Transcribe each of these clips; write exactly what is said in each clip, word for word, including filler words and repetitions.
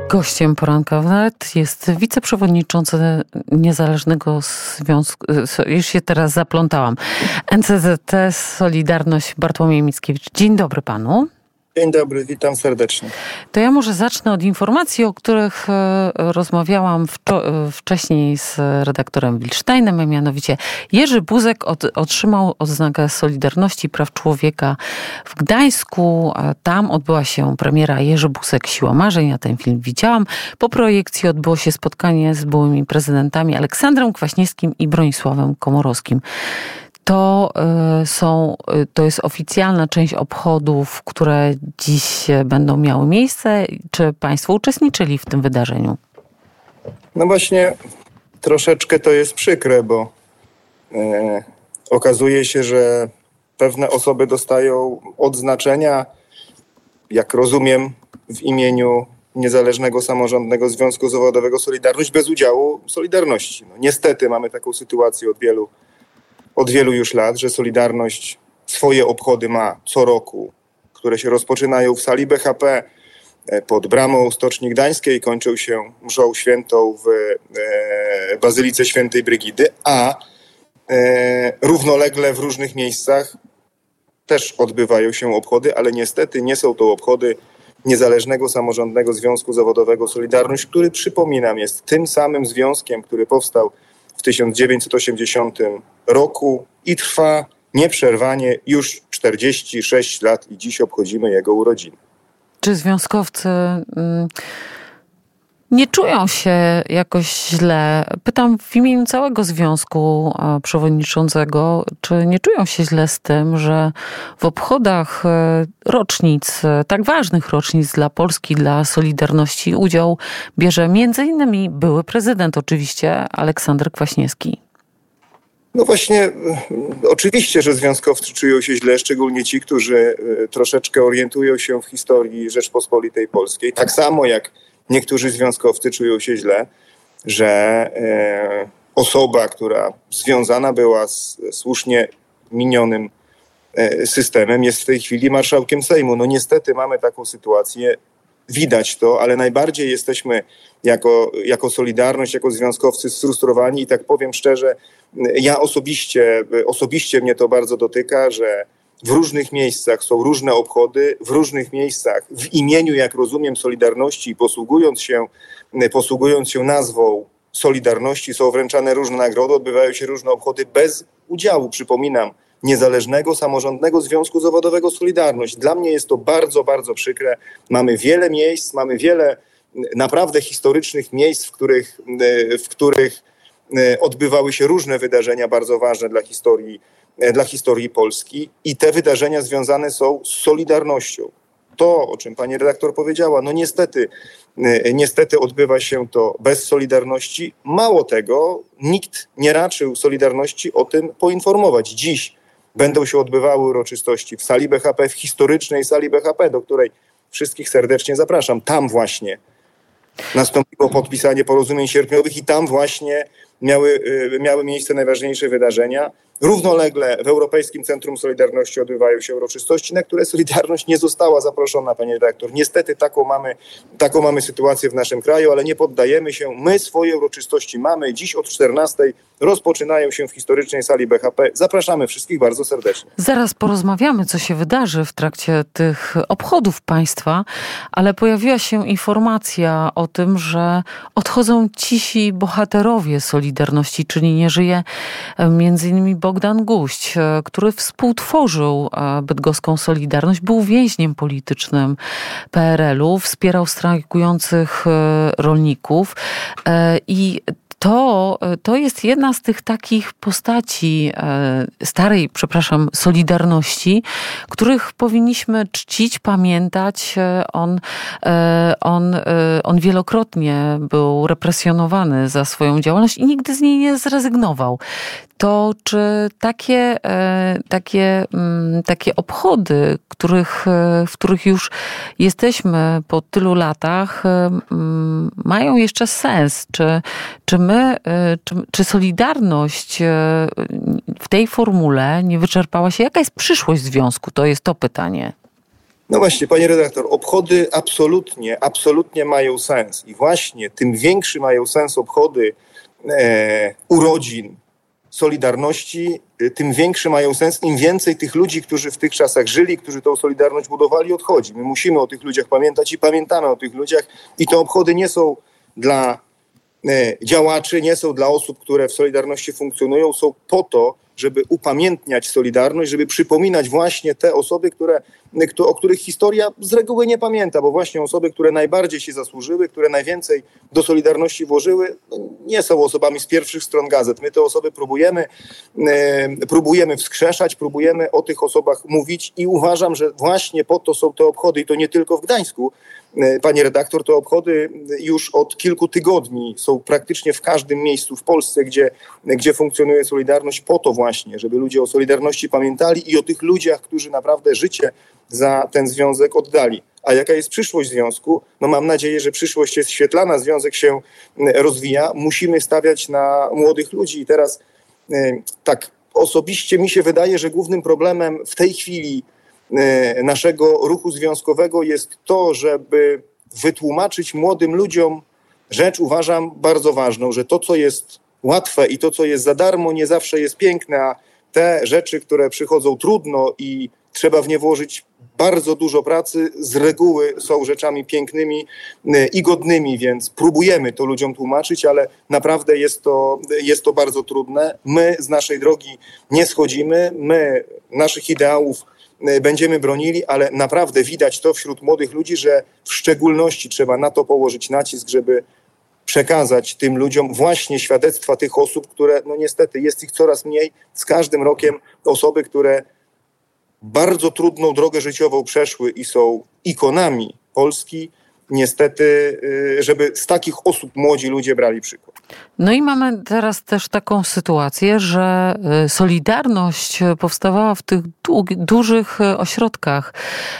Gościem Poranka Wnet jest wiceprzewodniczący Niezależnego Związku, już się teraz zaplątałam, N C Z T Solidarność Bartłomiej Mickiewicz. Dzień dobry panu. Dzień dobry, witam serdecznie. To ja może zacznę od informacji, o których rozmawiałam wczo- wcześniej z redaktorem Wilsztajnem, a mianowicie Jerzy Buzek od, otrzymał odznakę Solidarności i Praw Człowieka w Gdańsku. Tam odbyła się premiera Jerzy Buzek Siła Marzeń. Ja ten film widziałam. Po projekcji odbyło się spotkanie z byłymi prezydentami Aleksandrem Kwaśniewskim i Bronisławem Komorowskim. To są, to jest oficjalna część obchodów, które dziś będą miały miejsce. Czy państwo uczestniczyli w tym wydarzeniu? No właśnie, troszeczkę to jest przykre, bo e, okazuje się, że pewne osoby dostają odznaczenia, jak rozumiem, w imieniu Niezależnego Samorządnego Związku Zawodowego Solidarność bez udziału Solidarności. No, niestety mamy taką sytuację od wielu Od wielu już lat, że Solidarność swoje obchody ma co roku, które się rozpoczynają w sali B H P pod bramą Stoczni Gdańskiej, kończą się mszą świętą w e, Bazylice Świętej Brygidy, a e, równolegle w różnych miejscach też odbywają się obchody, ale niestety nie są to obchody Niezależnego Samorządnego Związku Zawodowego Solidarność, który, przypominam, jest tym samym związkiem, który powstał w tysiąc dziewięćset osiemdziesiątym roku i trwa nieprzerwanie już czterdzieści sześć lat i dziś obchodzimy jego urodziny. Czy związkowcy mm, nie czują się jakoś źle? Pytam w imieniu całego związku przewodniczącego, czy nie czują się źle z tym, że w obchodach rocznic, tak ważnych rocznic dla Polski, dla Solidarności udział bierze między innymi były prezydent oczywiście Aleksander Kwaśniewski? No właśnie, oczywiście, że związkowcy czują się źle, szczególnie ci, którzy troszeczkę orientują się w historii Rzeczpospolitej Polskiej. Tak samo jak niektórzy związkowcy czują się źle, że e, osoba, która związana była z słusznie minionym e, systemem, jest w tej chwili marszałkiem Sejmu. No niestety mamy taką sytuację, widać to, ale najbardziej jesteśmy jako, jako Solidarność, jako związkowcy sfrustrowani i tak powiem szczerze, ja osobiście, osobiście mnie to bardzo dotyka, że w różnych miejscach są różne obchody, w różnych miejscach w imieniu, jak rozumiem, Solidarności, posługując się, posługując się nazwą Solidarności, są wręczane różne nagrody, odbywają się różne obchody bez udziału, przypominam, Niezależnego Samorządnego Związku Zawodowego Solidarność. Dla mnie jest to bardzo, bardzo przykre. Mamy wiele miejsc, mamy wiele naprawdę historycznych miejsc, w których, w których odbywały się różne wydarzenia bardzo ważne dla historii dla historii Polski i te wydarzenia związane są z Solidarnością. To, o czym pani redaktor powiedziała, no niestety, niestety odbywa się to bez Solidarności. Mało tego, nikt nie raczył Solidarności o tym poinformować. Dziś będą się odbywały uroczystości w sali B H P, w historycznej sali B H P, do której wszystkich serdecznie zapraszam. Tam właśnie nastąpiło podpisanie porozumień sierpniowych i tam właśnie miały, miały miejsce najważniejsze wydarzenia. Równolegle w Europejskim Centrum Solidarności odbywają się uroczystości, na które Solidarność nie została zaproszona, panie redaktor. Niestety taką mamy, taką mamy sytuację w naszym kraju, ale nie poddajemy się. My swoje uroczystości mamy. Dziś od czternastej rozpoczynają się w historycznej sali B H P. Zapraszamy wszystkich bardzo serdecznie. Zaraz porozmawiamy, co się wydarzy w trakcie tych obchodów państwa, ale pojawiła się informacja o tym, że odchodzą cisi bohaterowie Solidarności, czyli nie żyje między innymi Bogdan Guść, który współtworzył bydgoską Solidarność, był więźniem politycznym P R L u, wspierał strajkujących rolników i To, to jest jedna z tych takich postaci starej, przepraszam, Solidarności, których powinniśmy czcić, pamiętać. On, on, on wielokrotnie był represjonowany za swoją działalność i nigdy z niej nie zrezygnował. To czy takie, takie, takie obchody, których, w których już jesteśmy po tylu latach, mają jeszcze sens? Czy, czy my, czy, czy Solidarność w tej formule nie wyczerpała się? Jaka jest przyszłość związku? To jest to pytanie. No właśnie, panie redaktor, obchody absolutnie, absolutnie mają sens i właśnie tym większy mają sens obchody e, urodzin Solidarności, tym większy mają sens, im więcej tych ludzi, którzy w tych czasach żyli, którzy tą Solidarność budowali, odchodzi. My musimy o tych ludziach pamiętać i pamiętamy o tych ludziach i te obchody nie są dla e, działaczy, nie są dla osób, które w Solidarności funkcjonują, są po to, żeby upamiętniać Solidarność, żeby przypominać właśnie te osoby, które, o których historia z reguły nie pamięta, bo właśnie osoby, które najbardziej się zasłużyły, które najwięcej do Solidarności włożyły, no nie są osobami z pierwszych stron gazet. My te osoby próbujemy, e, próbujemy wskrzeszać, próbujemy o tych osobach mówić i uważam, że właśnie po to są te obchody i to nie tylko w Gdańsku. Panie redaktor, te obchody już od kilku tygodni są praktycznie w każdym miejscu w Polsce, gdzie, gdzie funkcjonuje Solidarność, po to właśnie, żeby ludzie o Solidarności pamiętali i o tych ludziach, którzy naprawdę życie za ten związek oddali. A jaka jest przyszłość związku? No mam nadzieję, że przyszłość jest świetlana, związek się rozwija. Musimy stawiać na młodych ludzi i teraz tak osobiście mi się wydaje, że głównym problemem w tej chwili naszego ruchu związkowego jest to, żeby wytłumaczyć młodym ludziom rzecz, uważam, bardzo ważną, że to, co jest łatwe i to, co jest za darmo, nie zawsze jest piękne, a te rzeczy, które przychodzą trudno i trzeba w nie włożyć bardzo dużo pracy, z reguły są rzeczami pięknymi i godnymi, więc próbujemy to ludziom tłumaczyć, ale naprawdę jest to, jest to bardzo trudne. My z naszej drogi nie schodzimy, my naszych ideałów będziemy bronili, ale naprawdę widać to wśród młodych ludzi, że w szczególności trzeba na to położyć nacisk, żeby przekazać tym ludziom właśnie świadectwa tych osób, które no niestety jest ich coraz mniej. Z każdym rokiem osoby, które bardzo trudną drogę życiową przeszły i są ikonami Polski, niestety, żeby z takich osób młodzi ludzie brali przykład. No i mamy teraz też taką sytuację, że Solidarność powstawała w tych du- dużych ośrodkach,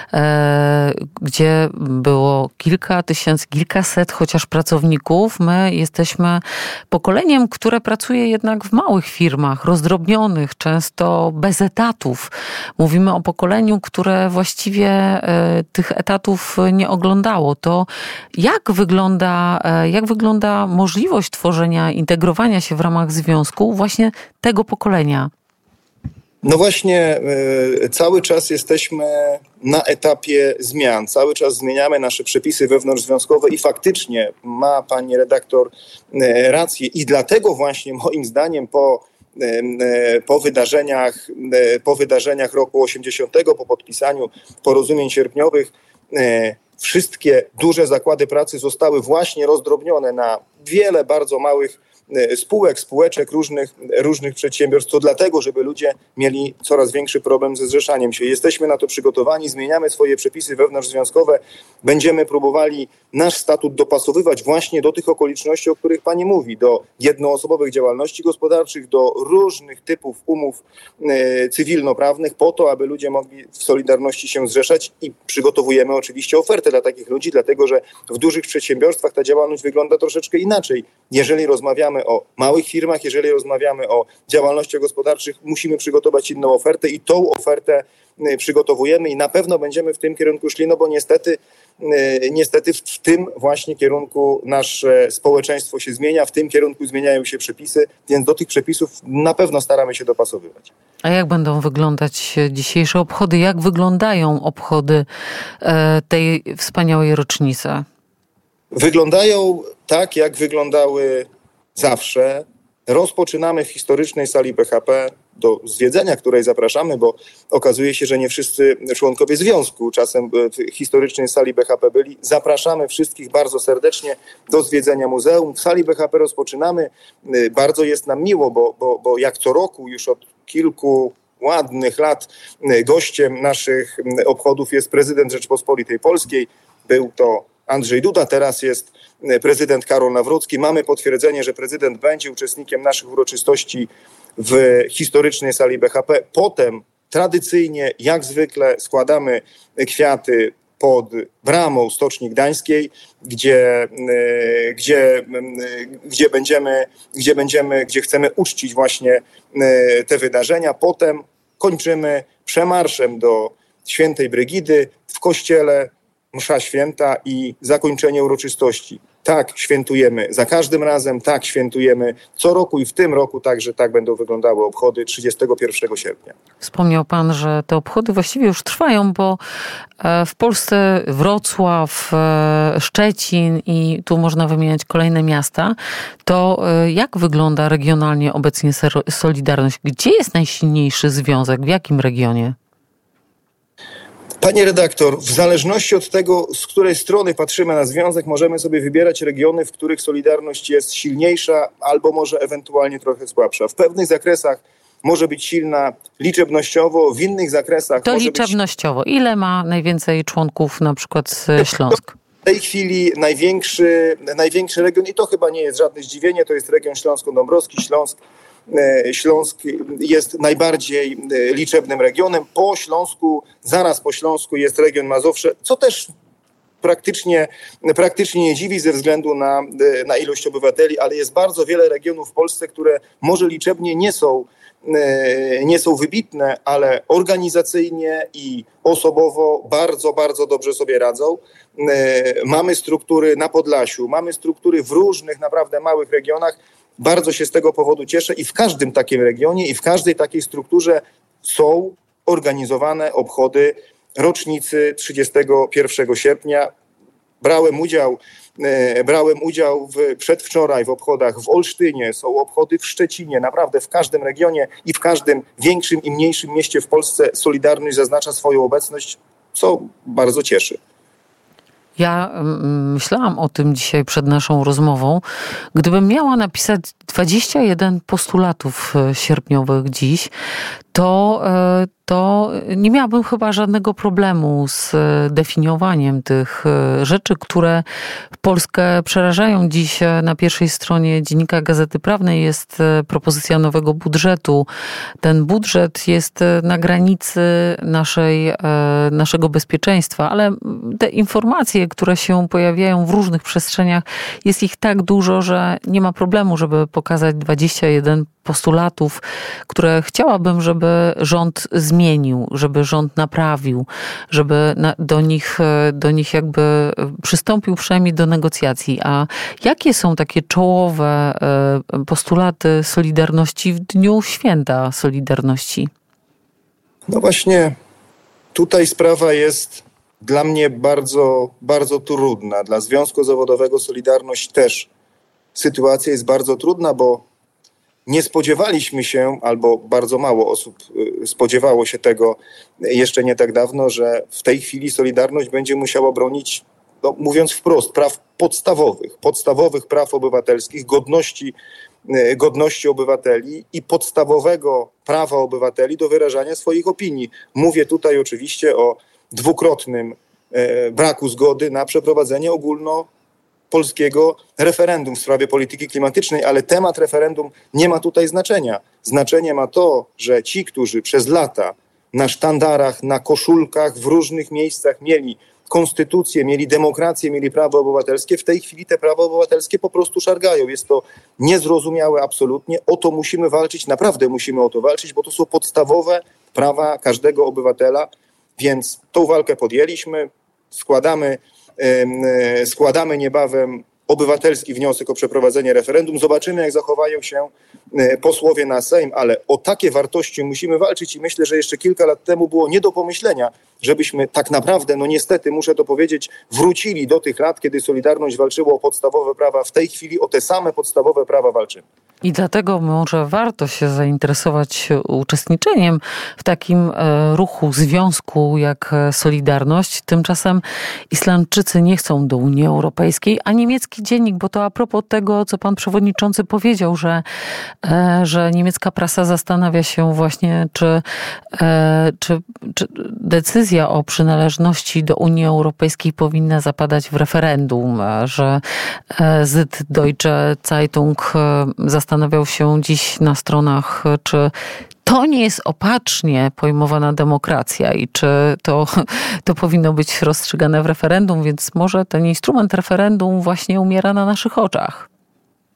e, gdzie było kilka tysięcy, kilkaset chociaż pracowników. My jesteśmy pokoleniem, które pracuje jednak w małych firmach, rozdrobnionych, często bez etatów. Mówimy o pokoleniu, które właściwie e, tych etatów nie oglądało. To jak wygląda, jak wygląda możliwość tworzenia, integrowania się w ramach związku właśnie tego pokolenia? No właśnie, cały czas jesteśmy na etapie zmian. Cały czas zmieniamy nasze przepisy wewnątrzzwiązkowe i faktycznie ma pani redaktor rację. I dlatego właśnie moim zdaniem po, po, wydarzeniach, po wydarzeniach roku osiemdziesiątego, po podpisaniu porozumień sierpniowych, wszystkie duże zakłady pracy zostały właśnie rozdrobnione na wiele bardzo małych spółek, spółeczek, różnych, różnych przedsiębiorstw. To dlatego, żeby ludzie mieli coraz większy problem ze zrzeszaniem się. Jesteśmy na to przygotowani, zmieniamy swoje przepisy wewnątrzzwiązkowe. Będziemy próbowali nasz statut dopasowywać właśnie do tych okoliczności, o których pani mówi, do jednoosobowych działalności gospodarczych, do różnych typów umów e, cywilnoprawnych, po to, aby ludzie mogli w Solidarności się zrzeszać i przygotowujemy oczywiście ofertę dla takich ludzi, dlatego że w dużych przedsiębiorstwach ta działalność wygląda troszeczkę inaczej. Jeżeli rozmawiamy o małych firmach, jeżeli rozmawiamy o działalnościach gospodarczych, musimy przygotować inną ofertę i tą ofertę przygotowujemy i na pewno będziemy w tym kierunku szli, no bo niestety, niestety w tym właśnie kierunku nasze społeczeństwo się zmienia, w tym kierunku zmieniają się przepisy, więc do tych przepisów na pewno staramy się dopasowywać. A jak będą wyglądać dzisiejsze obchody? Jak wyglądają obchody tej wspaniałej rocznicy? Wyglądają tak, jak wyglądały zawsze. Rozpoczynamy w historycznej sali P H P, do zwiedzenia której zapraszamy, bo okazuje się, że nie wszyscy członkowie związku czasem w historycznej sali B H P byli. Zapraszamy wszystkich bardzo serdecznie do zwiedzenia muzeum. W sali B H P rozpoczynamy. Bardzo jest nam miło, bo, bo, bo jak co roku już od kilku ładnych lat gościem naszych obchodów jest prezydent Rzeczpospolitej Polskiej. Był to Andrzej Duda, teraz jest prezydent Karol Nawrocki. Mamy potwierdzenie, że prezydent będzie uczestnikiem naszych uroczystości w historycznej sali B H P. Potem tradycyjnie, jak zwykle, składamy kwiaty pod bramą Stoczni Gdańskiej, gdzie, gdzie, gdzie, będziemy, gdzie będziemy, gdzie chcemy uczcić właśnie te wydarzenia. Potem kończymy przemarszem do świętej Brygidy, w kościele msza święta i zakończenie uroczystości. Tak świętujemy za każdym razem, tak świętujemy co roku i w tym roku także tak będą wyglądały obchody trzydziestego pierwszego sierpnia. Wspomniał pan, że te obchody właściwie już trwają, bo w Polsce Wrocław, Szczecin i tu można wymieniać kolejne miasta. To jak wygląda regionalnie obecnie Solidarność? Gdzie jest najsilniejszy związek? W jakim regionie? Panie redaktor, w zależności od tego, z której strony patrzymy na związek, możemy sobie wybierać regiony, w których Solidarność jest silniejsza albo może ewentualnie trochę słabsza. W pewnych zakresach może być silna liczebnościowo, w innych zakresach to może liczebnościowo. Być... Ile ma najwięcej członków na przykład Śląsk? W tej chwili największy, największy region, i to chyba nie jest żadne zdziwienie, to jest region Śląsko-Dąbrowski. Śląsk Śląsk jest najbardziej liczebnym regionem. Po Śląsku, zaraz po Śląsku jest region Mazowsze, co też praktycznie, praktycznie nie dziwi ze względu na, na ilość obywateli, ale jest bardzo wiele regionów w Polsce, które może liczebnie nie są, nie są wybitne, ale organizacyjnie i osobowo bardzo, bardzo dobrze sobie radzą. Mamy struktury na Podlasiu, mamy struktury w różnych naprawdę małych regionach. Bardzo się z tego powodu cieszę i w każdym takim regionie i w każdej takiej strukturze są organizowane obchody rocznicy trzydziestego pierwszego sierpnia. Brałem udział, e, brałem udział w, przedwczoraj w obchodach w Olsztynie, są obchody w Szczecinie, naprawdę w każdym regionie i w każdym większym i mniejszym mieście w Polsce Solidarność zaznacza swoją obecność, co bardzo cieszy. Ja myślałam o tym dzisiaj przed naszą rozmową. Gdybym miała napisać dwadzieścia jeden postulatów sierpniowych dziś, to, to nie miałabym chyba żadnego problemu z definiowaniem tych rzeczy, które Polskę przerażają. Dziś na pierwszej stronie Dziennika Gazety Prawnej jest propozycja nowego budżetu. Ten budżet jest na granicy naszej, naszego bezpieczeństwa, ale te informacje, które się pojawiają w różnych przestrzeniach, jest ich tak dużo, że nie ma problemu, żeby pokazać dwadzieścia jeden postulatów, które chciałabym, żeby rząd zmienił, żeby rząd naprawił, żeby na, do nich, do nich jakby przystąpił przynajmniej do negocjacji. A jakie są takie czołowe postulaty Solidarności w dniu święta Solidarności? No właśnie tutaj sprawa jest dla mnie bardzo, bardzo trudna. Dla Związku Zawodowego Solidarność też sytuacja jest bardzo trudna, bo nie spodziewaliśmy się, albo bardzo mało osób spodziewało się tego jeszcze nie tak dawno, że w tej chwili Solidarność będzie musiała bronić, no, mówiąc wprost, praw podstawowych, podstawowych praw obywatelskich, godności, godności obywateli i podstawowego prawa obywateli do wyrażania swoich opinii. Mówię tutaj oczywiście o dwukrotnym braku zgody na przeprowadzenie ogólno polskiego referendum w sprawie polityki klimatycznej, ale temat referendum nie ma tutaj znaczenia. Znaczenie ma to, że ci, którzy przez lata na sztandarach, na koszulkach, w różnych miejscach mieli konstytucję, mieli demokrację, mieli prawa obywatelskie, w tej chwili te prawa obywatelskie po prostu szargają. Jest to niezrozumiałe absolutnie. O to musimy walczyć, naprawdę musimy o to walczyć, bo to są podstawowe prawa każdego obywatela, więc tą walkę podjęliśmy, składamy Składamy niebawem obywatelski wniosek o przeprowadzenie referendum. Zobaczymy, jak zachowają się posłowie na Sejm, ale o takie wartości musimy walczyć i myślę, że jeszcze kilka lat temu było nie do pomyślenia, żebyśmy tak naprawdę, no niestety, muszę to powiedzieć, wrócili do tych lat, kiedy Solidarność walczyła o podstawowe prawa. W tej chwili o te same podstawowe prawa walczymy. I dlatego może warto się zainteresować uczestniczeniem w takim ruchu, związku jak Solidarność. Tymczasem Islandczycy nie chcą do Unii Europejskiej, a niemiecki dziennik, bo to a propos tego, co pan przewodniczący powiedział, że, że niemiecka prasa zastanawia się właśnie, czy, czy, czy decyzja o przynależności do Unii Europejskiej powinna zapadać w referendum, że Süddeutsche Zeitung zastanawiał się dziś na stronach, czy to nie jest opacznie pojmowana demokracja i czy to, to powinno być rozstrzygane w referendum, więc może ten instrument referendum właśnie umiera na naszych oczach.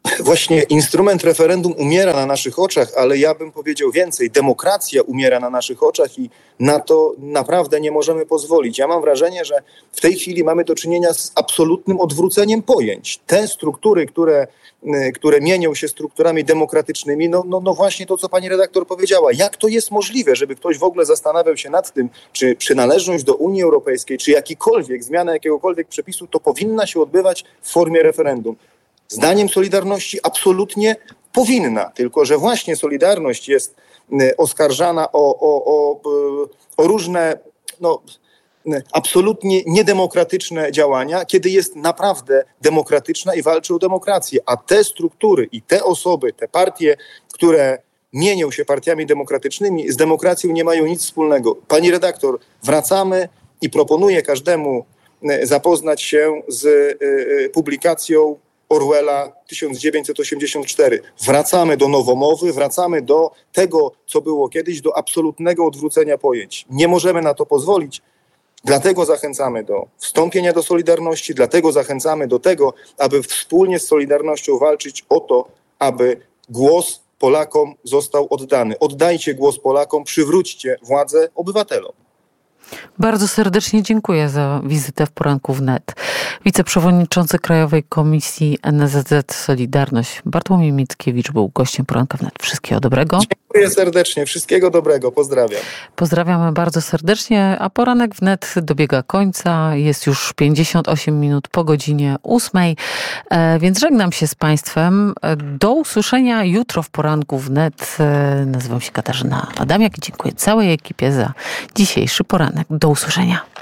Właśnie instrument referendum umiera na naszych oczach, ale ja bym powiedział więcej. Demokracja umiera na naszych oczach i na to naprawdę nie możemy pozwolić. Ja mam wrażenie, że w tej chwili mamy do czynienia z absolutnym odwróceniem pojęć. Te struktury, które, które mienią się strukturami demokratycznymi, no, no, no właśnie to, co pani redaktor powiedziała. Jak to jest możliwe, żeby ktoś w ogóle zastanawiał się nad tym, czy przynależność do Unii Europejskiej, czy jakikolwiek, zmiana jakiegokolwiek przepisu, to powinna się odbywać w formie referendum. Zdaniem Solidarności absolutnie powinna, tylko że właśnie Solidarność jest oskarżana o, o, o, o różne no, absolutnie niedemokratyczne działania, kiedy jest naprawdę demokratyczna i walczy o demokrację. A te struktury i te osoby, te partie, które mienią się partiami demokratycznymi, z demokracją nie mają nic wspólnego. Pani redaktor, wracamy i proponuję każdemu zapoznać się z publikacją Orwella tysiąc dziewięćset osiemdziesiąt cztery. Wracamy do nowomowy, wracamy do tego, co było kiedyś, do absolutnego odwrócenia pojęć. Nie możemy na to pozwolić. Dlatego zachęcamy do wstąpienia do Solidarności, dlatego zachęcamy do tego, aby wspólnie z Solidarnością walczyć o to, aby głos Polakom został oddany. Oddajcie głos Polakom, przywróćcie władzę obywatelom. Bardzo serdecznie dziękuję za wizytę w Poranku Wnet. Wiceprzewodniczący Krajowej Komisji N S Z Solidarność Bartłomiej Mickiewicz był gościem Poranka Wnet. Wszystkiego dobrego. Dziękuję serdecznie. Wszystkiego dobrego. Pozdrawiam. Pozdrawiamy bardzo serdecznie, a Poranek Wnet dobiega końca. Jest już pięćdziesiąt osiem minut po godzinie ósmej, więc żegnam się z Państwem. Do usłyszenia jutro w Poranku Wnet. Nazywam się Katarzyna Adamiak i dziękuję całej ekipie za dzisiejszy poranek. Do usłyszenia.